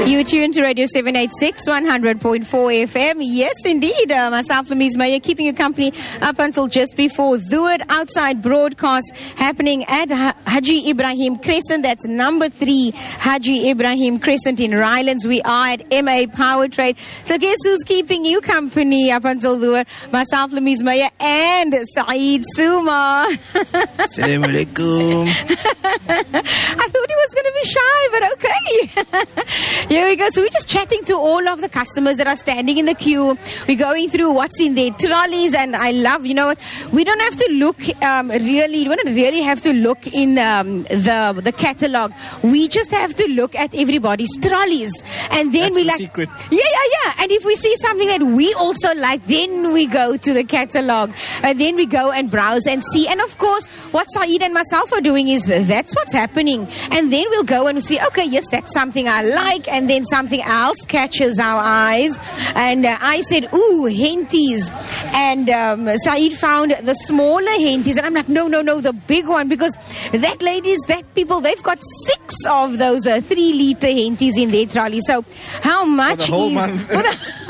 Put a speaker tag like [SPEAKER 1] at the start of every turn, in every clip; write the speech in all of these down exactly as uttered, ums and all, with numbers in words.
[SPEAKER 1] You tuned to Radio seven eighty-six, one hundred point four F M. Yes, indeed. Uh, myself, Louise Meyer, keeping you company up until just before Dhuhr. Outside broadcast happening at ha- Haji Ibrahim Crescent. That's number three Haji Ibrahim Crescent in Rylands. We are at M A Power Trade. So guess who's keeping you company up until Dhuhr? Myself, Louise Meyer, and Saeed Suma.
[SPEAKER 2] Assalamu alaikum.
[SPEAKER 1] I thought he was going to be shy, but okay. Here we go. So we're just chatting to all of the customers that are standing in the queue. We're going through what's in their trolleys, and I love, you know what, we don't have to look um, really, we don't really have to look in um, the the catalogue. We just have to look at everybody's trolleys. And then
[SPEAKER 2] That's
[SPEAKER 1] we
[SPEAKER 2] the
[SPEAKER 1] like,
[SPEAKER 2] secret.
[SPEAKER 1] yeah, yeah, yeah. And if we see something that we also like, then we go to the catalogue. And then we go and browse and see. And of course, what Saeed and myself are doing is that that's what's happening. And then we'll go and see, okay, yes, that's something I like. And then something else catches our eyes. And uh, I said, ooh, henties. And um, Saeed found the smaller henties. And I'm like, no, no, no, the big one. Because that ladies, that people, they've got six of those uh, three litre henties in their trolley. So how much
[SPEAKER 2] For the whole
[SPEAKER 1] is...
[SPEAKER 2] month.
[SPEAKER 1] For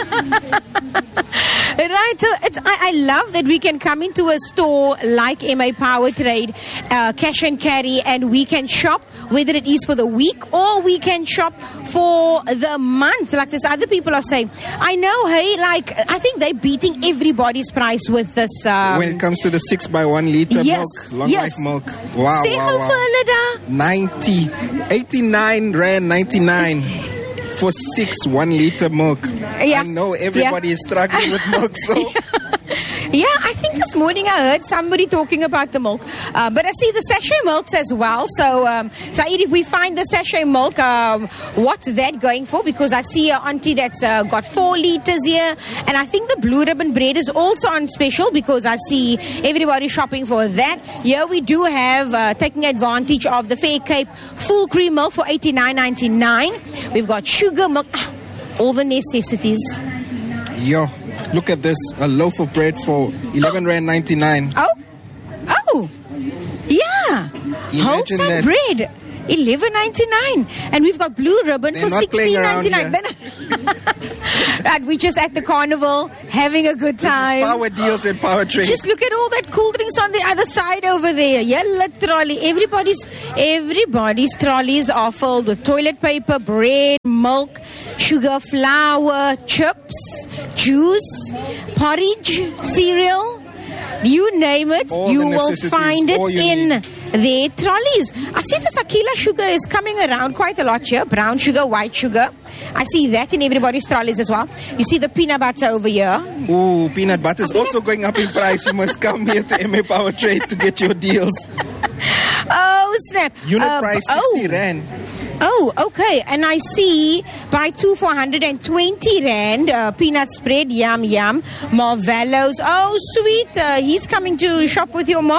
[SPEAKER 1] the right, so it's, I, I love that we can come into a store like M A Power Trade, uh, cash and carry, and we can shop, whether it is for the week or we can shop for the month. Like this other people are saying, I know, hey, like, I think they're beating everybody's price with this. Um,
[SPEAKER 2] When it comes to the six by one liter
[SPEAKER 1] yes,
[SPEAKER 2] milk, long
[SPEAKER 1] yes.
[SPEAKER 2] life milk. Wow,
[SPEAKER 1] Say
[SPEAKER 2] wow,
[SPEAKER 1] how
[SPEAKER 2] wow.
[SPEAKER 1] far,
[SPEAKER 2] ninety, eighty-nine rand ninety-nine for six one liter milk.
[SPEAKER 1] Yeah.
[SPEAKER 2] I know everybody
[SPEAKER 1] Yeah.
[SPEAKER 2] is struggling with milk, so
[SPEAKER 1] Yeah, I think this morning I heard somebody talking about the milk. Uh, but I see the sachet milks as well. So, um, Saeed, if we find the sachet milk, um, what's that going for? Because I see an auntie that's uh, got four litres here. And I think the blue ribbon bread is also on special because I see everybody shopping for that. Here we do have, uh, taking advantage of the Fair Cape full cream milk for eighty-nine ninety-nine. We've got sugar milk, all the necessities.
[SPEAKER 2] yo, look at this, a loaf of bread for eleven rand ninety-nine.
[SPEAKER 1] Oh, oh, yeah.
[SPEAKER 2] Imagine
[SPEAKER 1] Wholesome
[SPEAKER 2] that.
[SPEAKER 1] bread, eleven ninety-nine, and we've got blue ribbon
[SPEAKER 2] They're
[SPEAKER 1] for
[SPEAKER 2] not playing
[SPEAKER 1] sixteen
[SPEAKER 2] around
[SPEAKER 1] ninety-nine. Right, we just at the carnival having a good
[SPEAKER 2] This
[SPEAKER 1] time.
[SPEAKER 2] is Power Deals and Power Trade.
[SPEAKER 1] Just look at all that cool drinks on the other side over there. Yellow trolley. Everybody's everybody's trolleys are filled with toilet paper, bread, milk, sugar, flour, chips, juice, porridge, cereal. You name it,
[SPEAKER 2] All
[SPEAKER 1] you
[SPEAKER 2] the
[SPEAKER 1] will
[SPEAKER 2] necessities,
[SPEAKER 1] find it
[SPEAKER 2] all you
[SPEAKER 1] in
[SPEAKER 2] need.
[SPEAKER 1] their trolleys. I see this Aquila sugar is coming around quite a lot here. Brown sugar, white sugar. I see that in everybody's trolleys as well. You see the peanut butter over here.
[SPEAKER 2] Ooh, peanut butter is also going up in price. You must come here to M A Power Trade to get your deals.
[SPEAKER 1] Oh, snap.
[SPEAKER 2] Unit
[SPEAKER 1] Uh,
[SPEAKER 2] price
[SPEAKER 1] oh.
[SPEAKER 2] sixty rand.
[SPEAKER 1] Oh, okay. And I see buy two for one hundred twenty rand. Uh, peanut spread, yum, yum. Marvellos. Oh, sweet. Uh, he's coming to shop with your ma?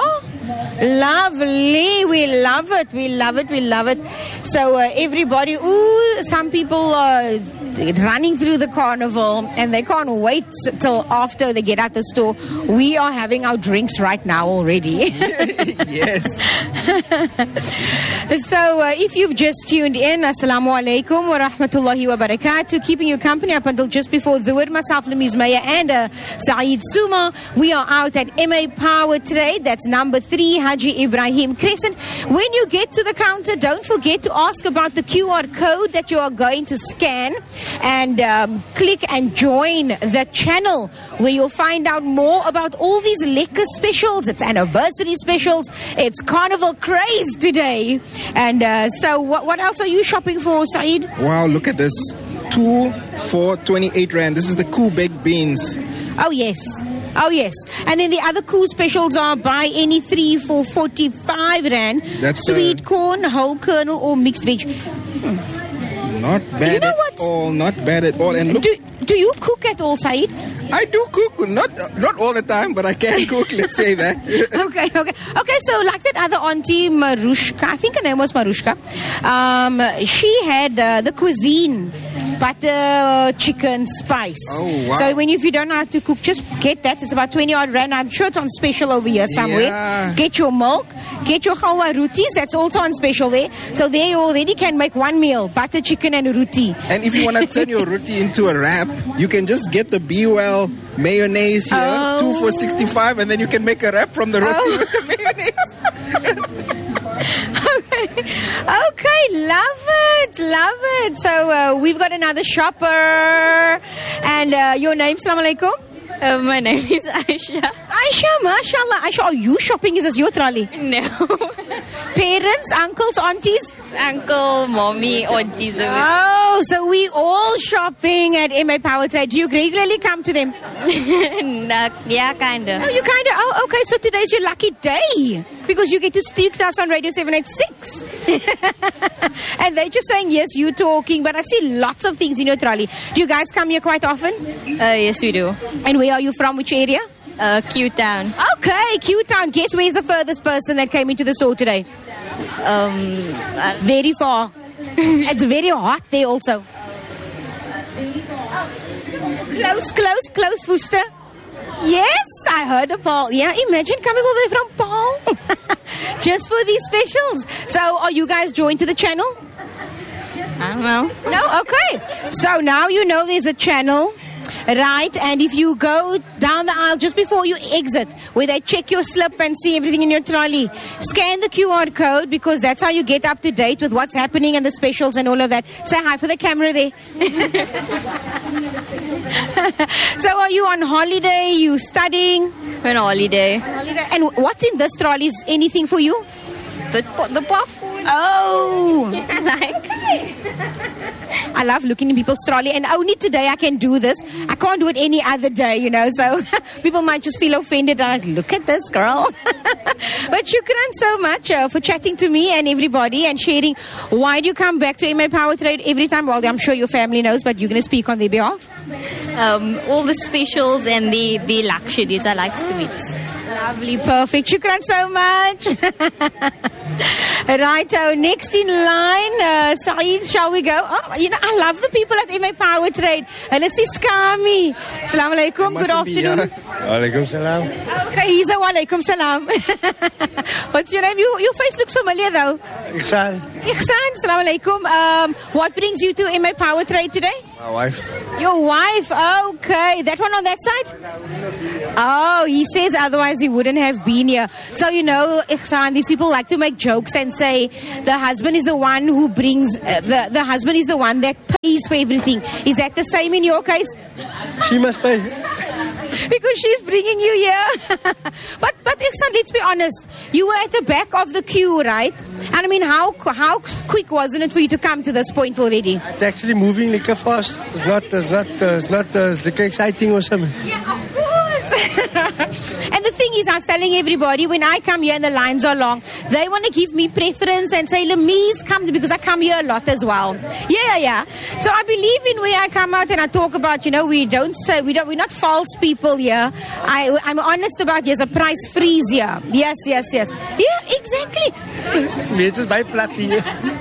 [SPEAKER 1] Lovely. We love it. We love it. We love it. So uh, everybody, ooh, some people are running through the carnival and they can't wait till after they get out the store. We are having our drinks right now already.
[SPEAKER 2] Yes.
[SPEAKER 1] So uh, if you've just tuned in, Assalamu alaikum wa rahmatullahi wa barakatuh. Keeping you company up until just before Dhuhr, myself, Louise Meyer, and uh, Saeed Suma. We are out at M A Power Trade. That's number three, Haji Ibrahim Crescent. When you get to the counter, don't forget to ask about the Q R code that you are going to scan and um, click and join the channel where you'll find out more about all these lekker specials. It's anniversary specials. It's carnival craze today. And uh, so what, what else are you shopping for, Saeed?
[SPEAKER 2] Wow, look at this. Two for twenty-eight rand. This is the cool baked beans.
[SPEAKER 1] Oh, yes. Oh, yes. And then the other cool specials are buy any three for forty-five rand.
[SPEAKER 2] That's,
[SPEAKER 1] Sweet
[SPEAKER 2] uh,
[SPEAKER 1] corn, whole kernel, or mixed veg.
[SPEAKER 2] Not bad
[SPEAKER 1] You know
[SPEAKER 2] at
[SPEAKER 1] what?
[SPEAKER 2] all. Not bad at all. And look,
[SPEAKER 1] Do, do you cook at all, Saeed?
[SPEAKER 2] I do cook. Not not all the time, but I can cook. Let's say that.
[SPEAKER 1] Okay, okay. Okay, so like that other auntie, Marushka, I think her name was Marushka, um, she had uh, the cuisine butter chicken spice.
[SPEAKER 2] Oh, wow.
[SPEAKER 1] So when if you don't know how to cook, just get that. It's about twenty odd rand. I'm sure it's on special over here somewhere.
[SPEAKER 2] Yeah.
[SPEAKER 1] Get your milk. Get your halwa rotis. That's also on special there. So there you already can make one meal, butter chicken and roti.
[SPEAKER 2] And if you want to turn your roti into a wrap, you can just get the Be Well mayonnaise here,
[SPEAKER 1] Oh.
[SPEAKER 2] two for sixty-five, and then you can make a wrap from the roti
[SPEAKER 1] Oh.
[SPEAKER 2] with the mayonnaise.
[SPEAKER 1] Okay, love it, love it. So uh, we've got another shopper. And uh, your name, Assalamu alaikum?
[SPEAKER 3] Uh, my name is Aisha.
[SPEAKER 1] Aisha, mashallah. Aisha, are you shopping? Is this your trolley?
[SPEAKER 3] No.
[SPEAKER 1] Parents, uncles, aunties?
[SPEAKER 3] Uncle, mommy, aunties.
[SPEAKER 1] Oh, so we all shopping at M A Power Trade. Do you regularly come to them?
[SPEAKER 3] Nah, yeah, kind
[SPEAKER 1] Oh,
[SPEAKER 3] of.
[SPEAKER 1] you kind of, oh, okay, so today's your lucky day because you get to speak to us on Radio seven eighty-six. And they're just saying, yes, you talking, but I see lots of things in your trolley. Do you guys come here quite often?
[SPEAKER 3] Uh, yes, we do.
[SPEAKER 1] And where are you from? Which area?
[SPEAKER 3] Uh, Q-Town.
[SPEAKER 1] Okay, Q-Town. Guess where's the furthest person that came into the store today?
[SPEAKER 3] Um, uh,
[SPEAKER 1] Very far. It's very hot there also. Close, close, close, Fuster. Yes, I heard the Paul. Yeah, imagine coming all the way from Paul. Just for these specials. So are you guys joined to the channel?
[SPEAKER 3] I don't know.
[SPEAKER 1] No? Okay. So now you know there's a channel, right? And if you go down the aisle just before you exit, where they check your slip and see everything in your trolley, scan the Q R code because that's how you get up to date with what's happening and the specials and all of that. Say hi for the camera there. So are you on holiday? You studying?
[SPEAKER 3] We're on holiday.
[SPEAKER 1] Holiday. And what's in this trolley? Is anything for you?
[SPEAKER 3] The, the popcorn.
[SPEAKER 1] Oh!
[SPEAKER 3] Like,
[SPEAKER 1] I love looking in people's trolley, and only today I can do this. I can't do it any other day, you know, so people might just feel offended. I'm like, look at this girl. But shukran so much uh, for chatting to me and everybody and sharing. Why do you come back to M A Power Trade every time? Well, I'm sure your family knows, but you're going to speak on their behalf.
[SPEAKER 3] um, all the specials and the, the luxuries. I like sweets.
[SPEAKER 1] Lovely, perfect. Shukran so much. Right, uh, next in line, uh, Saeed, shall we go? Oh, you know, I love the people at M A Power Trade. And it's Iskami. Assalamu alaikum. Good
[SPEAKER 2] Mustn't be,
[SPEAKER 1] afternoon.
[SPEAKER 2] yeah.
[SPEAKER 4] Walaikum salam.
[SPEAKER 1] Okay, he's a walaikum salam. What's your name? You, your face looks familiar though.
[SPEAKER 4] Ihsan,
[SPEAKER 1] Ihsan, assalamu alaikum. Um, what brings you to M A Power Trade today?
[SPEAKER 4] my wife.
[SPEAKER 1] Your wife. Okay, that one on that side? Oh, he says otherwise he wouldn't have been here. So, you know, Ihsan, these people like to make jokes and say the husband is the one who brings, uh, the, the husband is the one that pays for everything. Is that the same in your case?
[SPEAKER 4] She must pay.
[SPEAKER 1] Because she's bringing you here. but, but Ihsan, let's be honest. You were at the back of the queue, right? And I mean, how how quick wasn't it for you to come to this point already?
[SPEAKER 4] It's actually moving like a fast. It's not, it's not, uh, it's not uh, it's like exciting or something.
[SPEAKER 1] Yeah, of course. And the thing is, I was telling everybody, when I come here and the lines are long, they want to give me preference and say, Lemise, come, because I come here a lot as well. Yeah, yeah. So I believe in where I come out and I talk about, you know, we don't say, we don't, we're not false people here. I, I'm honest about, there's a price freeze here. Yes, yes, yes. Yeah, exactly.
[SPEAKER 4] Mense by plat hier.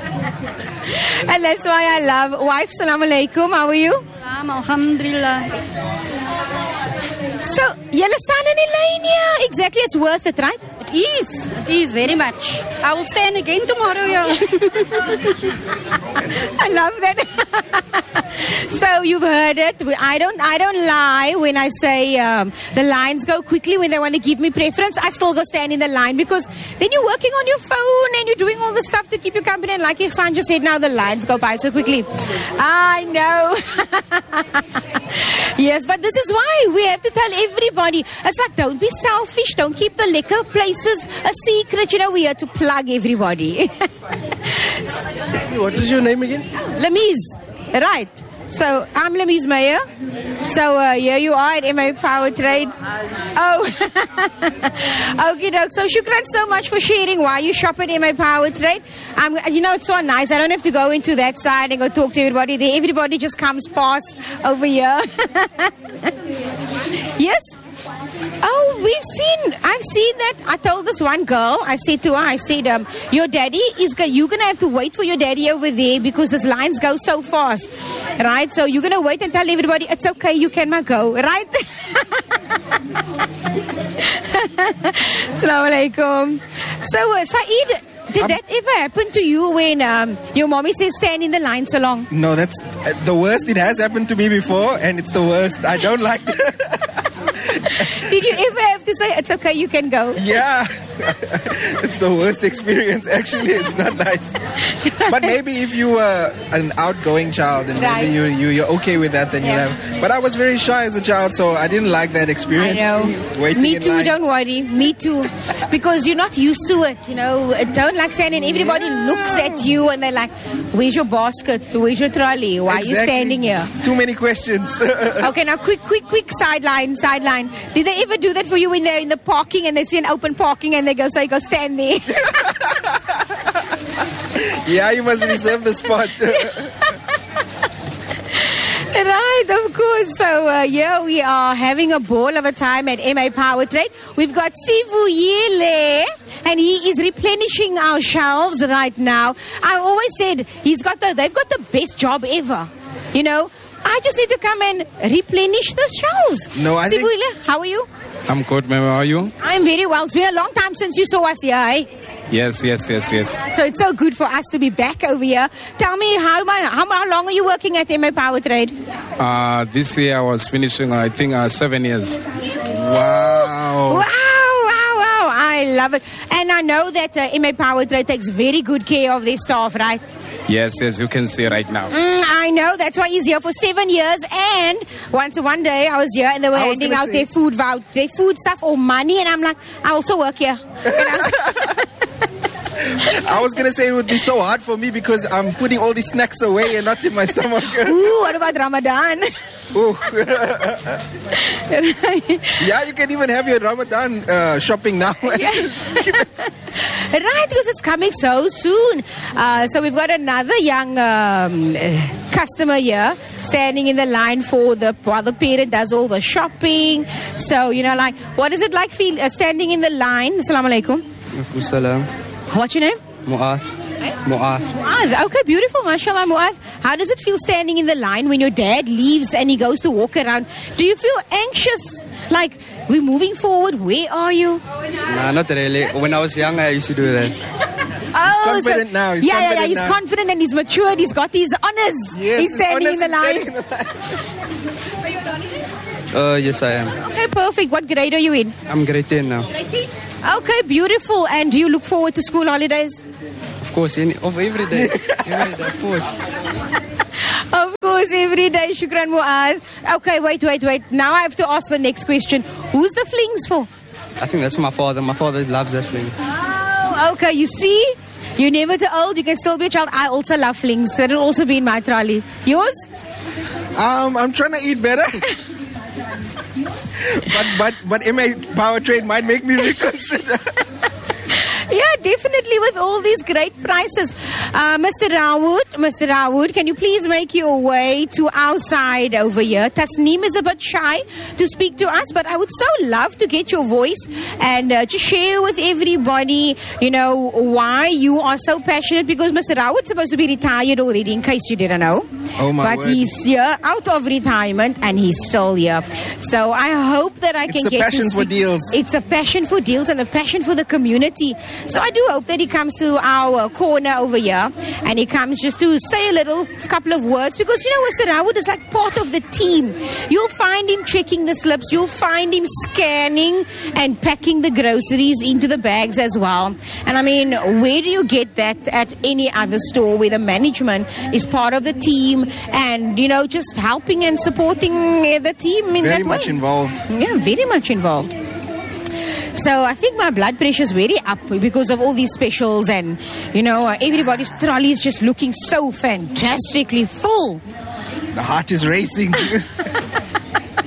[SPEAKER 1] And that's why I love wife. Assalamu alaikum. How are you?
[SPEAKER 5] Alhamdulillah.
[SPEAKER 1] So, you're son in Elenia. Exactly. It's worth it, right?
[SPEAKER 5] It is. It is very much. I will stand again tomorrow. Yeah.
[SPEAKER 1] I love that. So you've heard it. I don't. I don't lie when I say um, the lines go quickly when they want to give me preference. I still go stand in the line because then you're working on your phone and you're doing all the stuff to keep you company. And like Ihsan just said, now the lines go by so quickly. I know. Yes, but this is why we have to tell everybody. It's like, don't be selfish. Don't keep the liquor places a secret. You know, we have to plug everybody.
[SPEAKER 4] What is your name again?
[SPEAKER 1] Lemise, right. So, I'm Lemise Meyer. So, uh, here you are at M A Power Trade. Oh, okay, doke. So, shukran so much for sharing why you shop at M A Power Trade. Um, you know, it's so nice. I don't have to go into that side and go talk to everybody there. Everybody just comes past over here. Yes. Oh, we've seen, I've seen that. I told this one girl, I said to her, I said, um, your daddy is, go- you're going to have to wait for your daddy over there because this lines go so fast. Right? So you're going to wait and tell everybody, it's okay, you can go. Right? Assalamu alaikum. So, uh, Saeed, did
[SPEAKER 2] Um,
[SPEAKER 1] that ever happen to you when um, your mommy says stand in the line so long?
[SPEAKER 2] No, that's uh, the worst. It has happened to me before, and it's the worst. I don't like that.
[SPEAKER 1] Did you ever have to say, it's okay, you can go?
[SPEAKER 2] Yeah. It's the worst experience, actually. It's not nice. But maybe if you were an outgoing child and
[SPEAKER 1] Right.
[SPEAKER 2] maybe you, you, you're okay with that, then
[SPEAKER 1] Yeah.
[SPEAKER 2] you have. But I was very shy as a child, so I didn't like that
[SPEAKER 1] I
[SPEAKER 2] experience.
[SPEAKER 1] know.
[SPEAKER 2] Waiting
[SPEAKER 1] Me
[SPEAKER 2] in
[SPEAKER 1] too,
[SPEAKER 2] line.
[SPEAKER 1] don't worry. Me too. Because you're not used to it, you know. Don't like standing. Everybody looks at you and they're like, where's your basket? Where's your trolley? Why are you
[SPEAKER 2] Exactly.
[SPEAKER 1] standing here?
[SPEAKER 2] Too many questions.
[SPEAKER 1] Okay, now quick, quick, quick sideline, sideline. Did they ever do that for you when they're in the parking and they see an open parking and they go, say, go stand there?
[SPEAKER 2] Yeah, you must reserve the spot.
[SPEAKER 1] Right, of course. So, uh, yeah, we are having a ball of a time at M A Power Trade. We've got Sivu Yele, and he is replenishing our shelves right now. I always said he's got the, they've got the best job ever. You know, I just need to come and replenish the shelves.
[SPEAKER 2] No, I
[SPEAKER 1] Sivu
[SPEAKER 2] think-
[SPEAKER 1] Yele, how are you?
[SPEAKER 6] I'm good, ma'am. How are you?
[SPEAKER 1] I'm very well. It's been a long time since you saw us here, eh?
[SPEAKER 6] Yes, yes, yes, yes.
[SPEAKER 1] So it's so good for us to be back over here. Tell me, how, mu- how, how long are you working at M A Power Trade?
[SPEAKER 6] Uh, this year I was finishing, I think, uh, seven years.
[SPEAKER 2] Wow.
[SPEAKER 1] Wow, wow, wow. I love it. And I know that uh, M A Power Trade takes very good care of their staff, right?
[SPEAKER 6] Yes, yes, you can see right now.
[SPEAKER 1] Mm, I know. That's why he's here for seven years. And once one day I was here and they were
[SPEAKER 2] I was
[SPEAKER 1] handing
[SPEAKER 2] gonna
[SPEAKER 1] out
[SPEAKER 2] say-
[SPEAKER 1] their food vouch, their food stuff or money. And I'm like, I also work here. And I was-
[SPEAKER 2] I was going to say it would be so hard for me because I'm putting all these snacks away and not in my stomach.
[SPEAKER 1] Ooh, what about Ramadan?
[SPEAKER 2] Ooh. Yeah, you can even have your Ramadan uh, shopping now.
[SPEAKER 1] Yeah. Right, because it's coming so soon. Uh, so we've got another young um, uh, customer here standing in the line for the while the parent does all the shopping. So, you know, like, what is it like feel, uh, standing in the line? Assalamu alaikum.
[SPEAKER 4] Salam.
[SPEAKER 1] What's your name?
[SPEAKER 4] Mu'ath. Mu'ath.
[SPEAKER 1] Mu'adh. Okay, beautiful. MashaAllah, Mu'adh. How does it feel standing in the line when your dad leaves and he goes to walk around? Do you feel anxious? Like, we're moving forward. Where are you?
[SPEAKER 4] Nah, not really. When I was young, I used to do that.
[SPEAKER 1] Oh,
[SPEAKER 2] confident now. He's
[SPEAKER 1] yeah, yeah, yeah.
[SPEAKER 2] confident
[SPEAKER 1] He's
[SPEAKER 2] now.
[SPEAKER 1] confident and he's matured. He's got his honors.
[SPEAKER 2] Yes,
[SPEAKER 1] he's standing in
[SPEAKER 2] honestly
[SPEAKER 1] the line.
[SPEAKER 2] standing in the line.
[SPEAKER 4] Uh, yes, I am.
[SPEAKER 1] Okay, perfect. What grade are you in?
[SPEAKER 4] I'm grade ten now.
[SPEAKER 1] Okay, beautiful. And do you look forward to school holidays?
[SPEAKER 4] Of course, any, of every day. Every day, of course.
[SPEAKER 1] Of course, every day. Shukran, Mu'adh. Okay, wait, wait, wait. Now I have to ask the next question. Who's the flings for?
[SPEAKER 4] I think that's my father. My father loves that thing.
[SPEAKER 1] Oh, okay. You see? You're never too old. You can still be a child. I also love flings. That'll also be in my trolley. Yours?
[SPEAKER 2] Um, I'm trying to eat better. but but but M A Power Trade might make me reconsider.
[SPEAKER 1] Yeah, definitely with all these great prices. Uh, Mister Rawood, Mister Rawood, can you please make your way to our side over here? Tasneem is a bit shy to speak to us, but I would so love to get your voice and uh, just share with everybody, you know, why you are so passionate, because Mister Rawood's supposed to be retired already, in case you didn't know.
[SPEAKER 2] Oh, my
[SPEAKER 1] But
[SPEAKER 2] word.
[SPEAKER 1] he's here out of retirement and he's still here. So I hope that I
[SPEAKER 2] It's
[SPEAKER 1] can
[SPEAKER 2] the
[SPEAKER 1] get to
[SPEAKER 2] passion for
[SPEAKER 1] speak-
[SPEAKER 2] deals.
[SPEAKER 1] It's a passion for deals and a passion for the community. So I do hope that he comes to our corner over here and he comes just to say a little couple of words, because, you know, Mister Rawood is like part of the team. You'll find him checking the slips. You'll find him scanning and packing the groceries into the bags as well. And I mean, where do you get that at any other store where the management is part of the team and, you know, just helping and supporting uh, the team in
[SPEAKER 2] Very
[SPEAKER 1] that
[SPEAKER 2] much
[SPEAKER 1] way?
[SPEAKER 2] involved.
[SPEAKER 1] Yeah, very much involved. So I think my blood pressure is very up because of all these specials, and, you know, uh, everybody's trolley is just looking so fantastically full.
[SPEAKER 2] The heart is racing.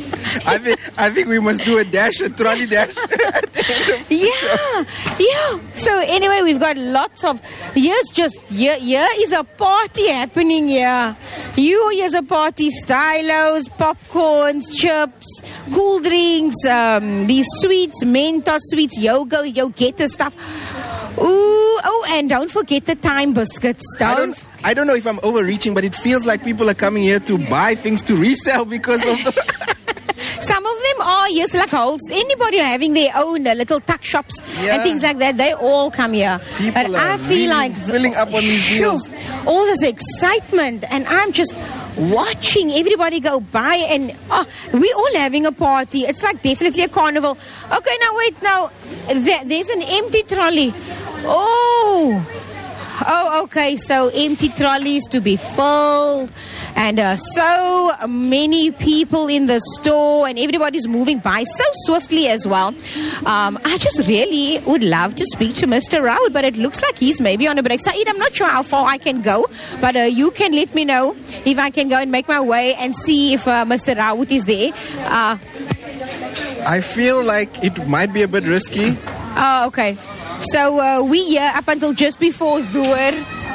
[SPEAKER 2] I think I think we must do a dash, a trolley dash.
[SPEAKER 1] Yeah, yeah. So anyway, we've got lots of. Here's just here. Here is a party happening here. You here's a party. Stylos, popcorns, chips, cool drinks, um, these sweets, Mentos sweets, yoga, yo get the stuff. Ooh, oh, and don't forget the time biscuits. Don't.
[SPEAKER 2] I don't, I don't know if I'm overreaching, but it feels like people are coming here to buy things to resell because of the.
[SPEAKER 1] Some of them are, yes, like holes. Anybody having their own uh, little tuck shops
[SPEAKER 2] Yeah.
[SPEAKER 1] and things like that, they all come here.
[SPEAKER 2] People
[SPEAKER 1] but
[SPEAKER 2] are
[SPEAKER 1] I feel
[SPEAKER 2] really
[SPEAKER 1] like
[SPEAKER 2] filling up on these
[SPEAKER 1] Sure.
[SPEAKER 2] deals.
[SPEAKER 1] All this excitement, and I'm just watching everybody go by, and oh, we're all having a party. It's like definitely a carnival. Okay, now wait, now there, there's an empty trolley. Oh. Oh, okay, so empty trolleys to be filled, and uh, so many people in the store, and everybody's moving by so swiftly as well. Um, I just really would love to speak to Mister Raud, but it looks like he's maybe on a break. Saeed, I'm not sure how far I can go, but uh, you can let me know if I can go and make my way and see if uh, Mister Raud is there. Uh,
[SPEAKER 2] I feel like it might be a bit risky.
[SPEAKER 1] oh, okay. So uh, we here up until just before Dhuhr.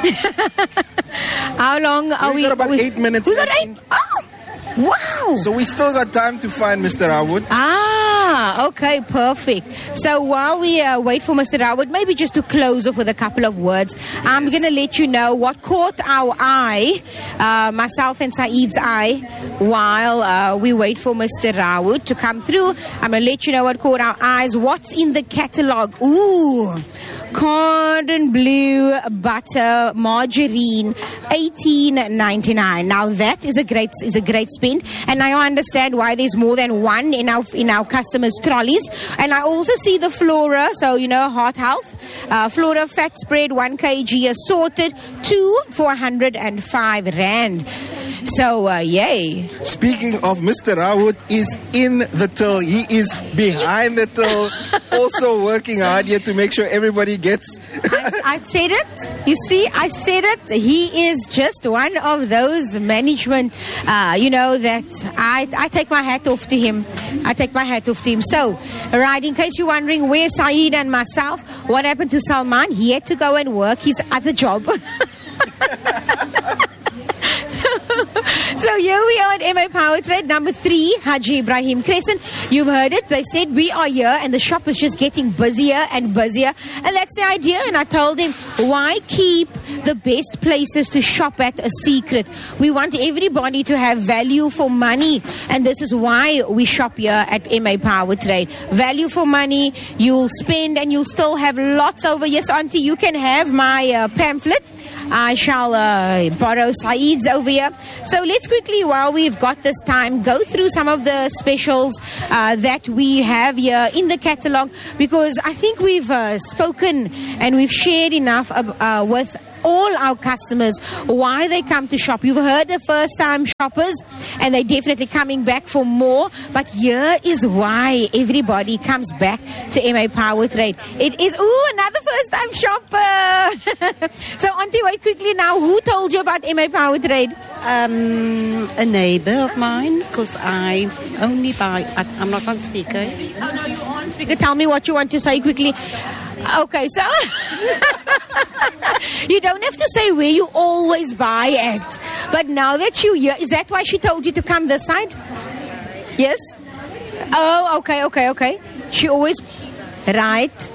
[SPEAKER 1] How long are
[SPEAKER 2] We've
[SPEAKER 1] we?
[SPEAKER 2] got about
[SPEAKER 1] we,
[SPEAKER 2] eight minutes
[SPEAKER 1] We got
[SPEAKER 2] left.
[SPEAKER 1] eight. Oh, wow.
[SPEAKER 2] So we still got time to find Mister Raud.
[SPEAKER 1] Ah, okay, perfect. So while we uh, wait for Mister Raud, maybe just to close off with a couple of words, I'm going to let you know what caught our eye, uh, myself and Saeed's eye, while uh, we wait for Mister Raud to come through. I'm going to let you know what caught our eyes, what's in the catalogue. Ooh, cordon bleu butter margarine, eighteen ninety-nine. Now that is a great is a great spend, and now I understand why there's more than one in our in our customers' trolleys. And I also see the Flora, so you know, heart health, uh, Flora fat spread one kilogram assorted, two for one hundred five rand. So uh, yay!
[SPEAKER 2] Speaking of, Mister Raud is in the till. He is behind the till, also working hard here to make sure everybody gets.
[SPEAKER 1] I, I said it. You see, I said it. He is just one of those management, uh, you know, that I, I take my hat off to him. I take my hat off to him. So, right, in case you're wondering where Saeed and myself, what happened to Salman? He had to go and work his other job. So here we are at M A Power Trade, number three, Haji Ibrahim Crescent. You've heard it. They said we are here, and the shop is just getting busier and busier. And that's the idea. And I told him, why keep the best places to shop at a secret? We want everybody to have value for money. And this is why we shop here at M A Power Trade. Value for money. You'll spend and you'll still have lots over. Yes, Auntie, you can have my uh, pamphlet. I shall uh, borrow Saeed's over here. So let's quickly, while we've got this time, go through some of the specials uh, that we have here in the catalogue, because I think we've uh, spoken and we've shared enough uh, with all our customers why they come to shop. You've heard the first time shoppers, and they're definitely coming back for more, but here is why everybody comes back to M A Power Trade. It is, ooh, another first time shopper. So Auntie, wait quickly now, who told you about M A Power Trade?
[SPEAKER 5] Um, a neighbour of mine, because I only buy. I, I'm not on speaker.
[SPEAKER 1] Oh no, you're on speaker. Tell me what you want to say quickly. Okay, so you don't have to say where you always buy at. But now that you're here, is that why she told you to come this side? Yes? Oh, okay, okay, okay. She always, right.